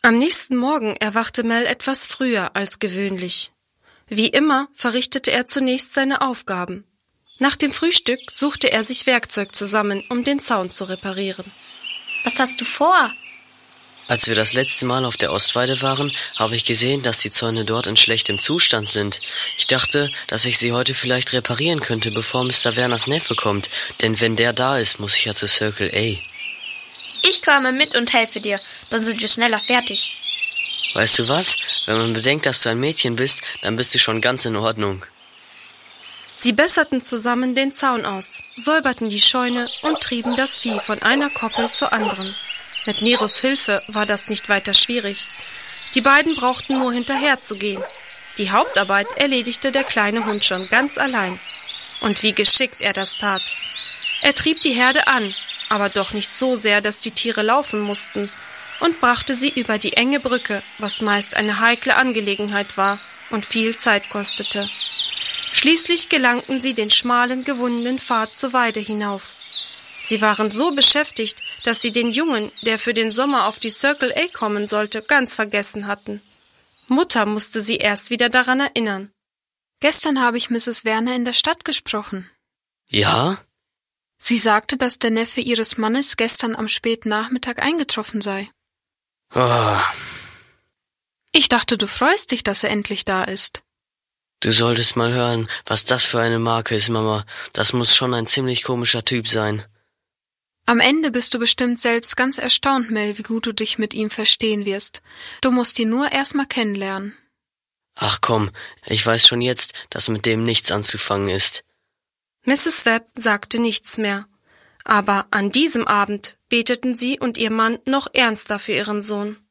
Am nächsten Morgen erwachte Mel etwas früher als gewöhnlich. Wie immer verrichtete er zunächst seine Aufgaben. Nach dem Frühstück suchte er sich Werkzeug zusammen, um den Zaun zu reparieren. Was hast du vor? Als wir das letzte Mal auf der Ostweide waren, habe ich gesehen, dass die Zäune dort in schlechtem Zustand sind. Ich dachte, dass ich sie heute vielleicht reparieren könnte, bevor Mr. Werners Neffe kommt, denn wenn der da ist, muss ich ja zu Circle A. Ich komme mit und helfe dir, dann sind wir schneller fertig. Weißt du was? Wenn man bedenkt, dass du ein Mädchen bist, dann bist du schon ganz in Ordnung. Sie besserten zusammen den Zaun aus, säuberten die Scheune und trieben das Vieh von einer Koppel zur anderen. Mit Neros Hilfe war das nicht weiter schwierig. Die beiden brauchten nur hinterherzugehen. Die Hauptarbeit erledigte der kleine Hund schon ganz allein. Und wie geschickt er das tat. Er trieb die Herde an, aber doch nicht so sehr, dass die Tiere laufen mussten, und brachte sie über die enge Brücke, was meist eine heikle Angelegenheit war und viel Zeit kostete. Schließlich gelangten sie den schmalen, gewundenen Pfad zur Weide hinauf. Sie waren so beschäftigt, dass sie den Jungen, der für den Sommer auf die Circle A kommen sollte, ganz vergessen hatten. Mutter musste sie erst wieder daran erinnern. Gestern habe ich Mrs. Werner in der Stadt gesprochen. Ja? Sie sagte, dass der Neffe ihres Mannes gestern am späten Nachmittag eingetroffen sei. Oh, Ich dachte, du freust dich, dass er endlich da ist. du solltest mal hören, was das für eine Marke ist, Mama. Das muss schon ein ziemlich komischer Typ sein. Am Ende bist du bestimmt selbst ganz erstaunt, Mel, wie gut du dich mit ihm verstehen wirst. Du musst ihn nur erst mal kennenlernen. Ach komm, ich weiß schon jetzt, dass mit dem nichts anzufangen ist. Mrs. Webb sagte nichts mehr. Aber an diesem Abend beteten sie und ihr Mann noch ernster für ihren Sohn.